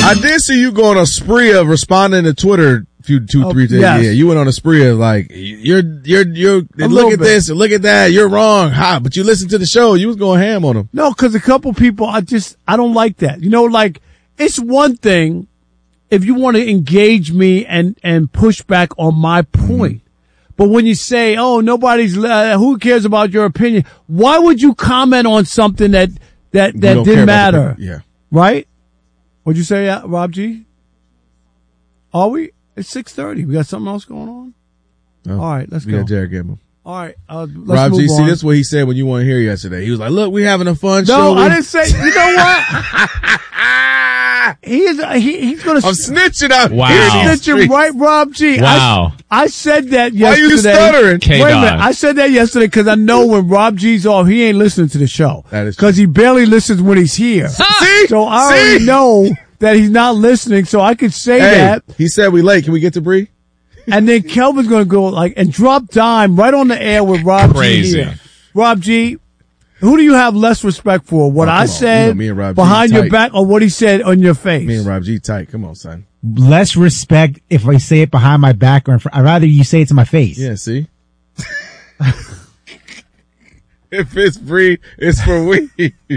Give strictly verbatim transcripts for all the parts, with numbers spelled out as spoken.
I did see you go on a spree of responding to Twitter few, two, oh, three days. Yes. Yeah, you went on a spree of like, you're, you're, you're, look at bit. this and look at that. You're wrong. Ha, but you listened to the show. You was going ham on them. No, cause a couple people, I just, I don't like that. You know, like, it's one thing if you want to engage me and, and push back on my point. Mm-hmm. But when you say, oh, nobody's, uh, who cares about your opinion? Why would you comment on something that, that, that didn't matter? Yeah. Right? What'd you say, uh, Rob G? Are we? It's six thirty. We got something else going on? Oh, all right, let's we go. We got Jared Gamble. All right, uh, let's Rob move G, on. see, this is what he said when you weren't here yesterday. He was like, look, we having a fun no, show. No, I didn't say, you know what? he is, he, he's going to. I'm snitching out. Wow. He's snitching right, Rob G. Wow. I, I said that yesterday. Why are you stuttering? Wait a minute. I said that yesterday because I know when Rob G's off, he ain't listening to the show. That is because he barely listens when he's here. See? So I See? already know that he's not listening, so I could say hey, that. He said we late. Can we get to Bree? And then Kelvin's going to go like and drop dime right on the air with Rob Crazy. G here. Rob G, who do you have less respect for? What oh, I said you know, me and Rob behind G your tight. back or what he said on your face? Me and Rob G tight. Come on, son. Less respect if I say it behind my back or in front. I'd rather you say it to my face. Yeah, see? If it's Bree, it's for we.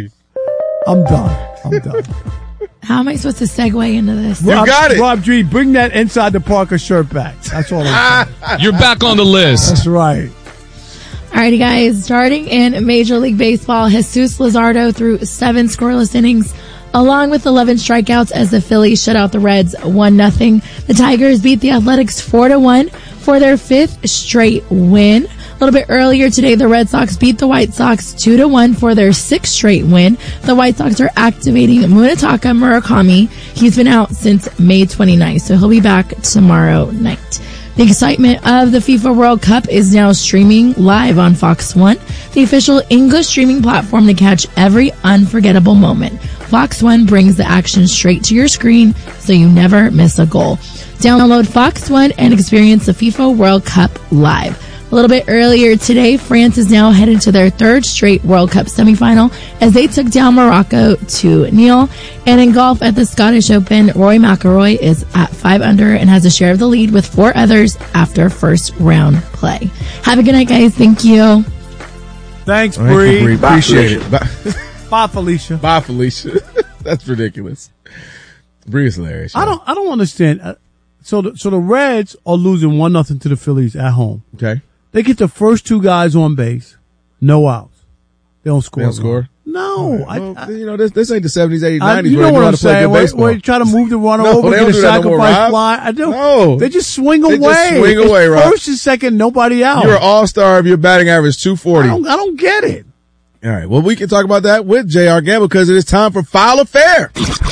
I'm done. I'm done. How am I supposed to segue into this? You Rob, got it. Rob G, bring that Inside the Parker shirt back. That's all I'm saying. You're back on the list. That's right. Alrighty, guys. Starting in Major League Baseball, Jesus Luzardo threw seven scoreless innings, along with eleven strikeouts as the Phillies shut out the Reds one nothing. The Tigers beat the Athletics four to one for their fifth straight win. A little bit earlier today, the Red Sox beat the White Sox two to one for their sixth straight win. The White Sox are activating Munetaka Murakami. He's been out since May twenty-ninth, so he'll be back tomorrow night. The excitement of the FIFA World Cup is now streaming live on Fox One, the official English streaming platform to catch every unforgettable moment. Fox One brings the action straight to your screen so you never miss a goal. Download Fox One and experience the FIFA World Cup live. A little bit earlier today, France is now headed to their third straight World Cup semifinal as they took down Morocco two nil. And in golf at the Scottish Open, Rory McIlroy is at five under and has a share of the lead with four others after first round play. Have a good night, guys. Thank you. Thanks, Thank Bree. you, Bree. Appreciate it. Bye. Bye, Felicia. Bye, Felicia. That's ridiculous. Bree is hilarious. I don't. I don't understand. Uh, So, the, so the Reds are losing one nothing to the Phillies at home. Okay. They get the first two guys on base, no outs. They don't score. They don't score? No, Right. Well, I, I, you know this. This ain't the seventies, eighties, I, nineties. you where know they what how I'm to play saying? good Where, baseball. where you try to move the runner No, over, they get don't a do that no more, sacrifice Rob. fly. I do. No. They just swing They away. just swing It's away, Rob. First and second, nobody out. You're an all-star if your batting average two forty. I don't, I don't get it. All right. Well, we can talk about that with J R. Gamble because it is time for Foul or Fair.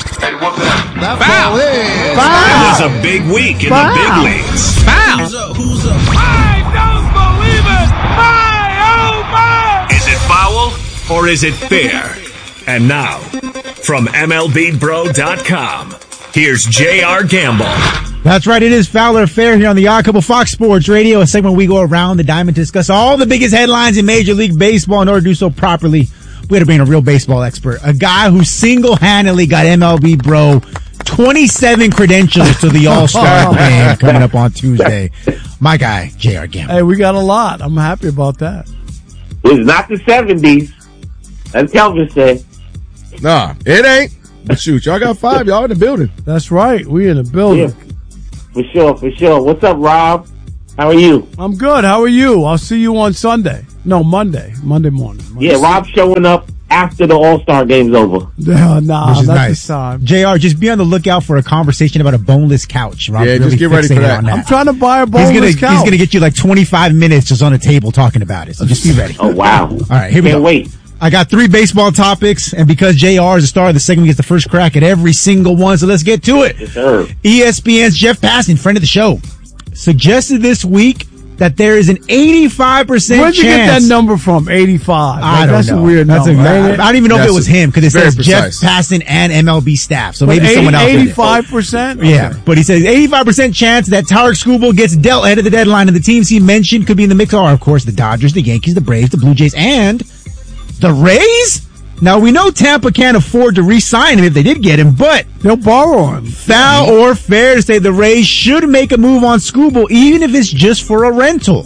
That foul is. Foul. It's a big week in Foul. the big leagues. Foul. Who's up? Who's up? I don't believe it. My, oh, my. Is it foul or is it fair? And now, from M L B Bro dot com, here's J R. Gamble. That's right. It is Foul or Fair here on the Odd Couple Fox Sports Radio, a segment where we go around the diamond to discuss all the biggest headlines in Major League Baseball. In order to do so properly, we had to bring a real baseball expert, a guy who single-handedly got M L B Bro twenty-seven credentials to the All-Star game coming up on Tuesday. My guy, J R. Gamble. Hey, we got a lot. I'm happy about that. It's not the seventies. As Kelvin said. Nah, it ain't. But shoot, y'all got five. Y'all in the building. That's right. We in the building. Yeah, for sure, for sure. What's up, Rob? How are you? I'm good. How are you? I'll see you on Sunday. No, Monday. Monday morning. Monday. Yeah, Rob's showing up after the All-Star game's over. Yeah, nah, Which is that's nice. the time. J R, just be on the lookout for a conversation about a boneless couch. Rob's Yeah, just really get ready for fixated that. on I'm trying to buy a He's boneless gonna, couch. he's gonna get you like twenty-five minutes just on a table talking about it. So just be ready. Oh, wow. All right, here we Can't go. wait. I got three baseball topics, and because J R is the star of the segment, he gets the first crack at every single one. So let's get to it. Yes, sir. E S P N's Jeff Passan, friend of the show, suggested this week that there is an eighty-five percent Where'd chance. you get that number from? eighty-five. I Like, don't that's know. a weird That's number. A, I, ain't I it? don't even know if Yes, it was him because it very says Jeff precise. Passan and M L B staff. So But maybe eighty, someone else did it. eighty-five percent? Yeah, but he says eighty-five percent chance that Tarek Skubal gets dealt ahead of the deadline, and the teams he mentioned could be in the mix are, of course, the Dodgers, the Yankees, the Braves, the Blue Jays, and the Rays. Now, we know Tampa can't afford to re-sign him if they did get him, but they'll borrow him. Foul or fair to say the Rays should make a move on Skubal, even if it's just for a rental?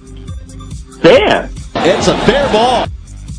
Fair. It's a fair ball.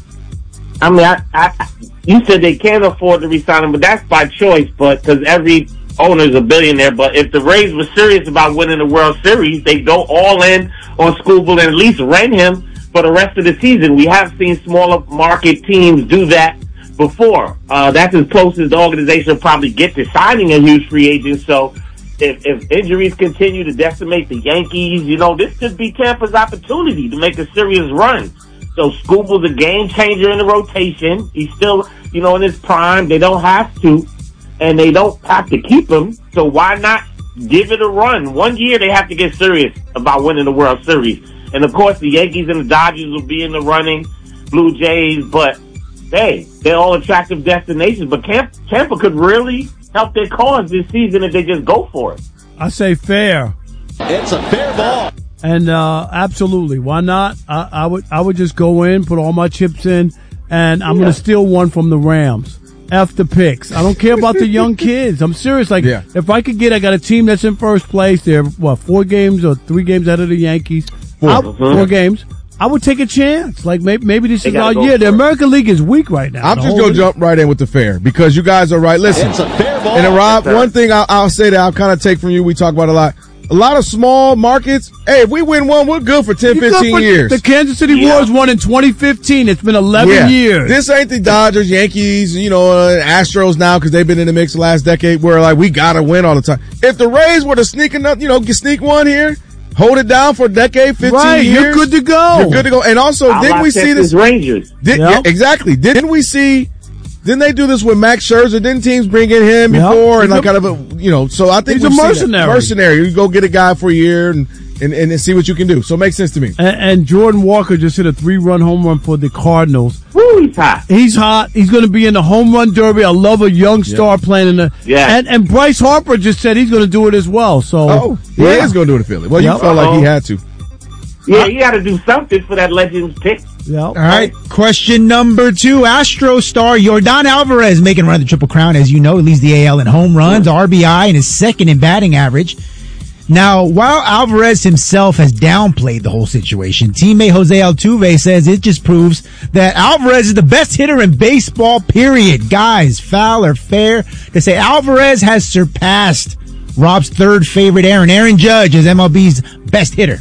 I mean, I, I, you said they can't afford to re-sign him, but that's by choice, but because every owner's a billionaire. But if the Rays were serious about winning the World Series, they go all in on Skubal and at least rent him for the rest of the season. We have seen smaller market teams do that before. Uh, that's as close as the organization will probably get to signing a huge free agent. So if, if injuries continue to decimate the Yankees, you know, this could be Tampa's opportunity to make a serious run. So Skubal's a game changer in the rotation. He's still, you know, in his prime. They don't have to, and they don't have to keep him. So why not give it a run? One year they have to get serious about winning the World Series. And of course the Yankees and the Dodgers will be in the running, Blue Jays, but hey, they're all attractive destinations. But Tampa could really help their cause this season if they just go for it. I say fair. It's a fair ball. And uh absolutely, why not? I, I would I would just go in, put all my chips in, and I'm yeah. going to steal one from the Rams. F the picks. I don't care about the young kids. I'm serious. Like, yeah. if I could get, I got a team that's in first place. They're, what, four games or three games out of the Yankees. Four, I, mm-hmm. four games. I would take a chance. Like, maybe, maybe this they is our year. The American League is weak right now. I'm just going to jump right in with the fair because you guys are right. Listen. It's a fair ball. And then, Rob, one thing I'll, I'll say that I'll kind of take from you, we talk about a lot. A lot of small markets. Hey, if we win one, we're good for ten, You're fifteen for, years. The Kansas City yeah. Royals won in twenty fifteen. It's been eleven yeah. years. This ain't the Dodgers, Yankees, you know, uh, Astros now because they've been in the mix the last decade where, like, we got to win all the time. If the Rays were to sneak enough, you know, sneak one here, hold it down for a decade, fifteen right, years. You're good to go. You're good to go. And also, I'll didn't we see this? Rangers. Did, yep. yeah, exactly. Didn't we see? Didn't they do this with Max Scherzer? Didn't teams bring in him before yep. and like kind of a, you know, so I think he's a mercenary. Mercenary. You go get a guy for a year and, and, and see what you can do. So it makes sense to me. And, and Jordan Walker just hit a three-run home run for the Cardinals. Woo, he's hot. He's hot. He's going to be in the home run derby. I love a young star yep. playing in the, yeah. and, and Bryce Harper just said he's going to do it as well. So, oh, he yeah. is going to do it in Philly. Well, yep. you felt Uh-oh. like he had to. Yeah, you got to do something for that Legends pick. Yep. All right. Question number two. Astro star Yordan Alvarez making a run at the Triple Crown. As you know, he leads the A L in home runs, yeah. R B I, and is second in batting average. Now, while Alvarez himself has downplayed the whole situation, teammate Jose Altuve says it just proves that Alvarez is the best hitter in baseball, period. Guys, foul or fair to say Alvarez has surpassed Rob's third favorite Aaron, Aaron Judge, as M L B's best hitter.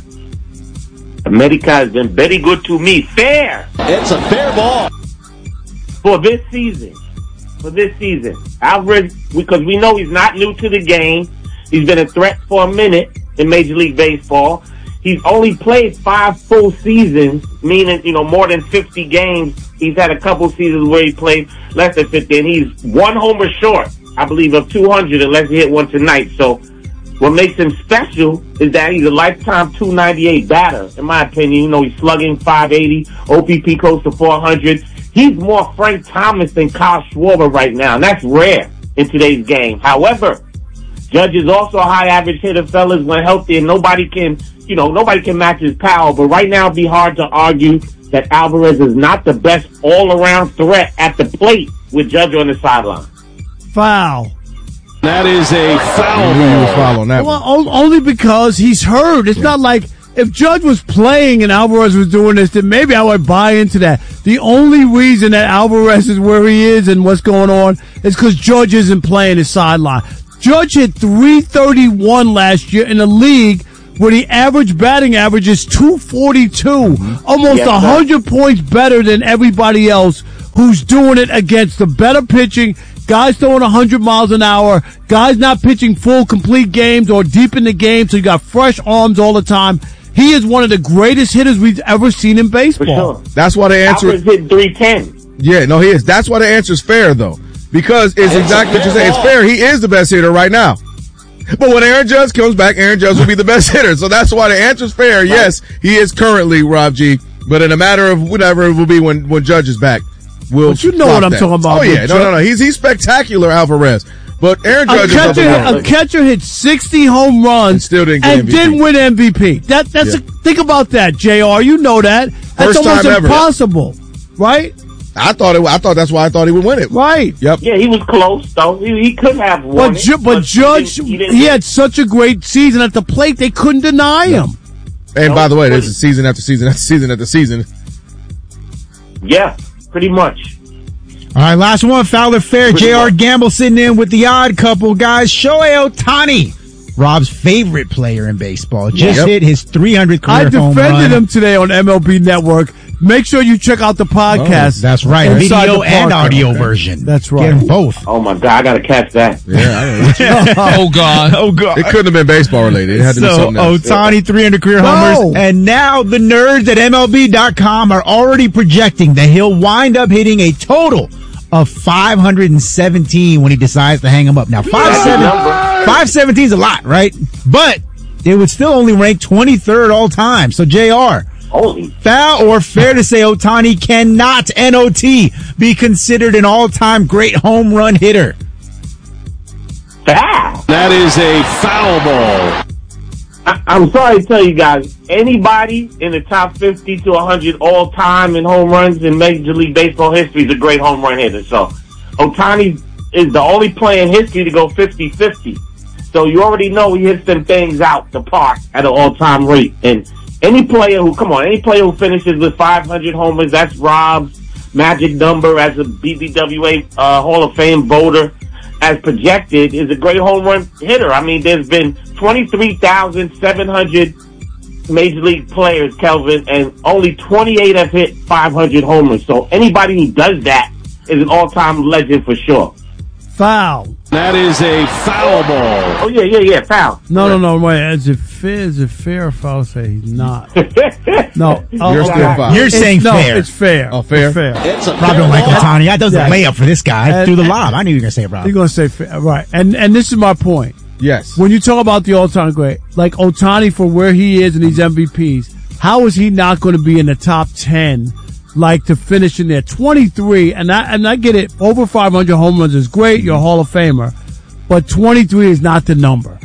America has been very good to me. Fair. It's a fair ball. For this season. For this season. Alvarez, because we know he's not new to the game. He's been a threat for a minute in Major League Baseball. He's only played five full seasons, meaning, you know, more than fifty games. He's had a couple seasons where he played less than fifty, and he's one homer short, I believe, of two hundred unless he hit one tonight. So what makes him special is that he's a lifetime two ninety-eight batter, in my opinion. You know, he's slugging five eighty, O P P close to four hundred. He's more Frank Thomas than Kyle Schwarber right now, and that's rare in today's game. However, Judge is also a high average hitter, fellas, when healthy, and nobody can, you know, nobody can match his power. But right now it'd be hard to argue that Alvarez is not the best all-around threat at the plate with Judge on the sideline. Foul. That is a foul. He was foul on that well, one. Only because he's hurt. It's yeah. not like if Judge was playing and Alvarez was doing this, then maybe I would buy into that. The only reason that Alvarez is where he is and what's going on is because Judge isn't playing his sideline. Judge hit three thirty-one last year in a league where the average batting average is two forty-two, mm-hmm. almost yes, one hundred sir. Points better than everybody else who's doing it against the better pitching. Guys throwing one hundred miles an hour, guys not pitching full, complete games or deep in the game, so you got fresh arms all the time. He is one of the greatest hitters we've ever seen in baseball. For sure. That's why the answer is hit three ten. Yeah, no, he is. That's why the answer is fair, though. Because it's, it's exactly what you're saying. It's fair. He is the best hitter right now. But when Aaron Judge comes back, Aaron Judge will be the best hitter. So that's why the answer is fair. Right. Yes, he is currently, Rob G. But in a matter of whatever it will be when, when Judge is back, we'll But you know what I'm that. talking about. Oh, yeah. No, no, no. He's, he's spectacular, Alvarez. But Aaron Judge a catcher, is hit, a catcher hit sixty home runs and still didn't get and M V P. Didn't win M V P. That, that's yeah. a, think about that, J R. You know that. That's First almost time ever. impossible, right? I thought it. I thought that's why I thought he would win it. Right. Yep. Yeah, he was close though. He, he could have won. But, Ju- it, but, but Judge, he, he, didn't, he, didn't had such a great season at the plate, they couldn't deny him. And No, by the way, this couldn't. is season after season after season after season. Yeah, pretty much. All right, last one. Fowler Fair. J R. Gamble sitting in with the odd couple, guys. Shohei Ohtani, Rob's favorite player in baseball, just Yep. hit his three hundredth career I home defended run. him today on M L B Network. Make sure you check out the podcast. Oh, that's right. Inside Video the and Park. audio version. That's right. Get them both. Oh my God, I gotta catch that. Yeah. Oh, God. Oh, God. It couldn't have been baseball related. It had to be So, something else. Ohtani, three hundred career No. homers. And now the nerds at M L B dot com are already projecting that he'll wind up hitting a total of five hundred seventeen when he decides to hang him up. Now, five seventeen is a lot, right? But it would still only rank twenty-third all time. So, J R, Holy. foul or fair to say Ohtani cannot, N O T, be considered an all-time great home run hitter? Foul. That is a foul ball. I, I'm sorry to tell you guys, anybody in the top fifty to one hundred all time in home runs in Major League Baseball history is a great home run hitter. So Ohtani is the only player in history to go fifty fifty. So you already know he hits them things out the park at an all time rate. And any player who, come on, any player who finishes with five hundred homers, that's Rob's magic number as a B B W A uh, Hall of Fame voter. As projected, is a great home run hitter. I mean, there's been twenty-three thousand seven hundred Major League players, Kelvin, and only twenty-eight have hit five hundred homers. So anybody who does that is an all-time legend for sure. Foul. That is a foul ball. Oh, yeah, yeah, yeah, foul. No, no, no. Wait. Is it fair? Is it fair or foul? Say he's not. No. Oh, You're okay. still foul. You're It's- saying no, fair. it's fair. Oh, fair? It's fair. It's a Rob fair don't like ball. Ohtani. That does Yeah. a layup for this guy. And- Through the lob. I knew you were going to say it, Rob. You're gonna say fair, right? And and this is my point. Yes. When you talk about the all-time great, like Ohtani for where he is in these M V Ps, how is he not going to be in the top ten? Like to finish in there, twenty-three, and I and I get it. Over five hundred home runs is great. You're a Hall of Famer, but twenty-three is not the number.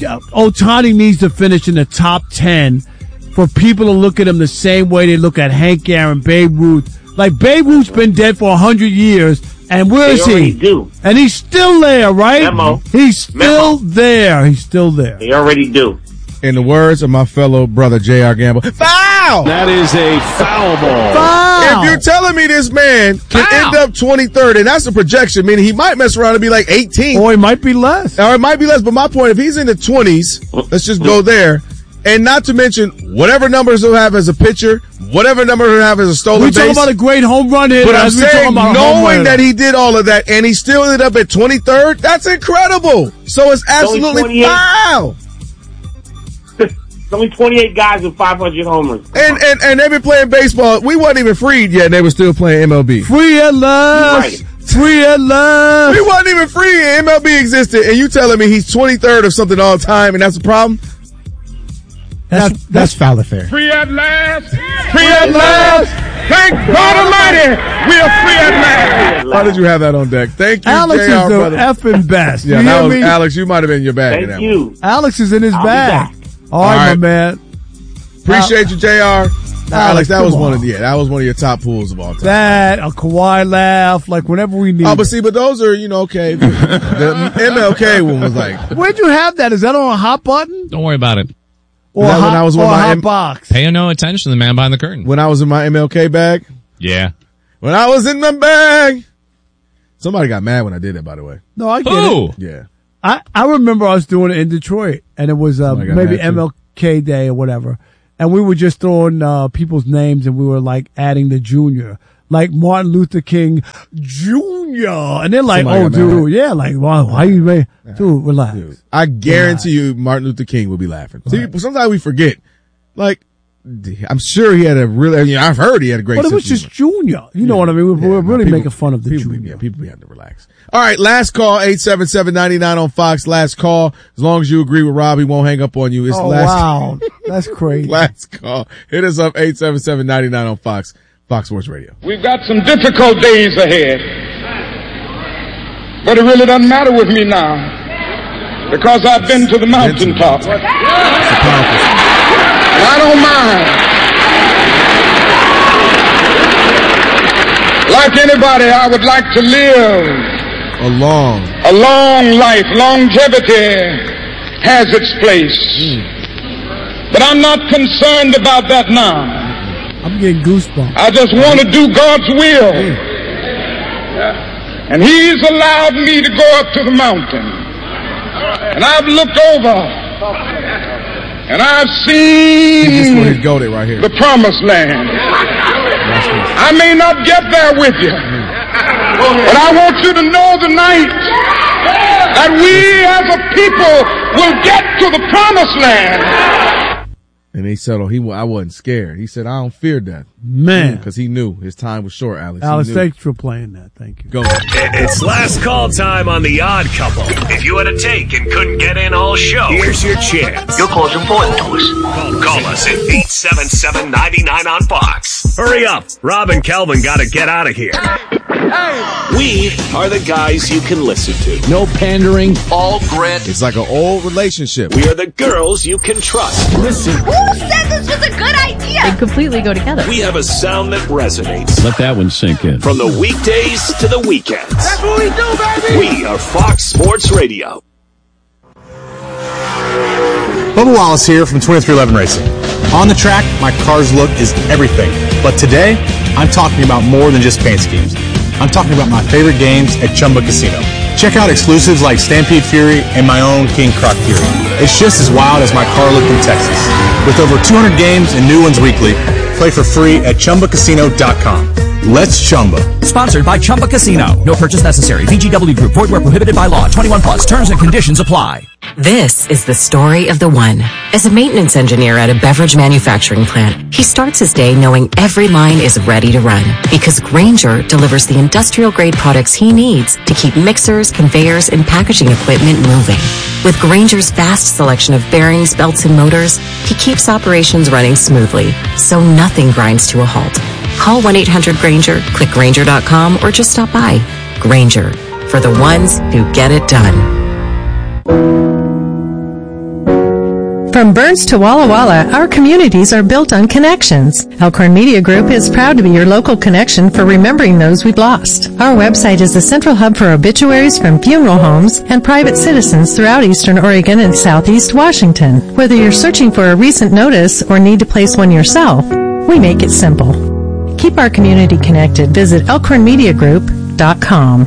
Ohtani needs to finish in the top ten for people to look at him the same way they look at Hank Aaron, Babe Ruth. Like Babe Ruth's been dead for a hundred years, and where They is he? already do. And he's still there, right? Memo. He's still Memo. there. He's still there. They already do. In the words of my fellow brother J R. Gamble, foul! That is a foul ball. Foul! If you're telling me this man can Foul! end up twenty-third, and that's a projection, meaning he might mess around and be like eighteen, Or he might be less. or it might be less. But my point, if he's in the twenties, let's just go there. And not to mention whatever numbers he'll have as a pitcher, whatever number he'll have as a stolen We base. talking about a great home run hitter. But I'm as we talking saying, about a home run knowing hitter. that he did all of that and he still ended up at twenty-third, that's incredible. So it's only absolutely twenty-eight. foul. There's only twenty-eight guys with five hundred homers. And, and and they've been playing baseball. We wasn't even freed yet, and they were still playing M L B. free at last, Right. free at last. We wasn't even free, and M L B existed, and you telling me he's twenty-third of something all time, and that's a problem? That's, that's foul affair. Free at last. Free at last. Thank God Almighty. We are free at last. How did you have that on deck? Thank you, Alex J R, is the brother. effing best. Yeah, you that hear was, me? Alex, you might have been in your bag in Thank that you. one. Alex is in his I'll be bag. back. All right, All right. my man. Appreciate you, J R. Alex, that come was one on. of yeah, that was one of your top pools of all time. That a Kawhi laugh, like whenever we need. Oh, but it. see, but those are, you know, okay. The M L K one was like, Where'd you have that? Is that on a hot button Don't worry about it. or that a when hot, I was or with a my hot M- box? Paying no attention to the man behind the curtain. when I was in my M L K bag. Yeah. When I was in the bag. Somebody got mad when I did that, by the way. No, I get Who? it. Yeah. I, I remember I was doing it in Detroit, and it was uh, Somebody got maybe mad, too. M L K Day or whatever, and we were just throwing uh, people's names, and we were like adding the junior, like Martin Luther King Junior, and they're like, Somebody "Oh, got dude, mad. yeah, like, why, why you, made, dude, relax." Dude, I guarantee you Martin Luther King will be laughing. See, sometimes we forget. Like, I'm sure he had a really, you know, I've heard he had a great But it was sense of just Junior. You know what I mean? We Yeah, we're no, really people- making fun of the people, Junior. Yeah, people have to relax. All right, last call, eight seven seven, nine nine on Fox. Last call. As long as you agree with Rob, he won't hang up on you. It's Oh, the last, wow. That's crazy. last call. Hit us up, eight seven seven, nine nine on Fox. Fox Sports Radio. We've got some difficult days ahead. But it really doesn't matter with me now. Because I've been to the mountaintop. It's a powerful song. And I don't mind. Like anybody, I would like to live A long. a long life. Longevity has its place. But I'm not concerned about that now. I'm getting goosebumps. I just want to do God's will. And He's allowed me to go up to the mountain. And I've looked over. And I've This one is seen goated right here. the promised land. I may not get there with you. But I want you to know tonight that we as a people will get to the promised land. And he said, oh, he, I wasn't scared. He said, I don't fear death. Man. Because he knew his time was short, Alex. He Alex, knew. thanks for playing that. Thank you. Go. It's last call time on The Odd Couple. If you had a take and couldn't get in all show, here's your chance. Your call's important to us. Call, call us at eight seven seven, nine nine on Fox. Hurry up. Rob and Kelvin got to get out of here. We are the guys you can listen to. No pandering. All grit. It's like an old relationship. We are the girls you can trust. Listen. Who said this was a good idea? They completely go together. We have a sound that resonates. Let that one sink in. From the weekdays to the weekends. That's what we do, baby. We are Fox Sports Radio. Bubba Wallace here from twenty-three eleven Racing. On the track, my car's look is everything. But today, I'm talking about more than just paint schemes. I'm talking about my favorite games at Chumba Casino. Check out exclusives like Stampede Fury and my own King Croc Fury. It's just as wild as my car looked in Texas. With over two hundred games and new ones weekly, play for free at Chumba Casino dot com. Let's Chumba. Sponsored by Chumba Casino. No purchase necessary. V G W Group. Void where prohibited by law. twenty-one plus. Terms and conditions apply. This is the story of the one. As a maintenance engineer at a beverage manufacturing plant, he starts his day knowing every line is ready to run because Grainger delivers the industrial-grade products he needs to keep mixers, conveyors, and packaging equipment moving. With Grainger's vast selection of bearings, belts, and motors, he keeps operations running smoothly, so nothing grinds to a halt. Call one eight hundred Grainger, click Grainger dot com, or just stop by. Grainger, for the ones who get it done. From Burns to Walla Walla, our communities are built on connections. Elkhorn Media Group is proud to be your local connection for remembering those we've lost. Our website is the central hub for obituaries from funeral homes and private citizens throughout eastern Oregon and southeast Washington. Whether you're searching for a recent notice or need to place one yourself, we make it simple. Keep our community connected. Visit elkhorn media group dot com.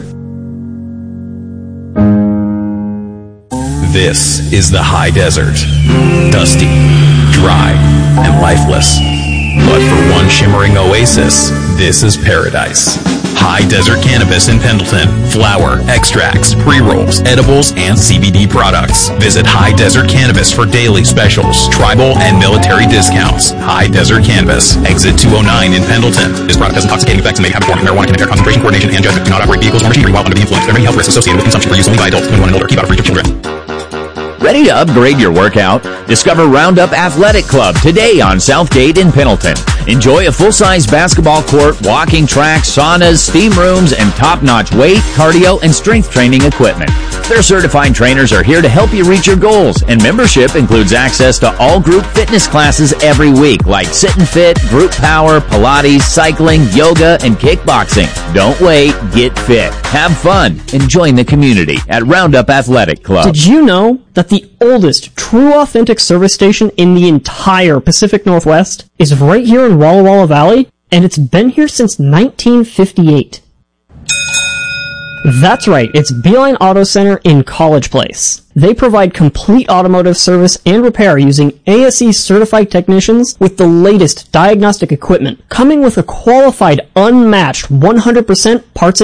This is the high desert. Dusty, dry, and lifeless. But for one shimmering oasis, this is paradise. High Desert Cannabis in Pendleton. Flower, extracts, pre-rolls, edibles, and C B D products. Visit High Desert Cannabis for daily specials, tribal, and military discounts. High Desert Cannabis, exit two oh nine in Pendleton. This product has intoxicating effects and may have a form of marijuana can impair concentration, coordination, and judgment. Do not operate vehicles or machinery while under the influence. There are many health risks associated with consumption for use only by adults twenty-one and older. Keep out of reach of children. Ready to upgrade your workout? Discover Roundup Athletic Club today on Southgate in Pendleton. Enjoy a full-size basketball court, walking track, saunas, steam rooms, and top-notch weight, cardio, and strength training equipment. Their certified trainers are here to help you reach your goals, and membership includes access to all group fitness classes every week, like Sit and Fit, Group Power, Pilates, cycling, yoga, and kickboxing. Don't wait, get fit, have fun, and join the community at Roundup Athletic Club. Did you know that the oldest true authentic service station in the entire Pacific Northwest is right here in Walla Walla Valley, and it's been here since nineteen fifty-eight. That's right, it's Beeline Auto Center in College Place. They provide complete automotive service and repair using A S E certified technicians with the latest diagnostic equipment, coming with a qualified, unmatched one hundred percent parts and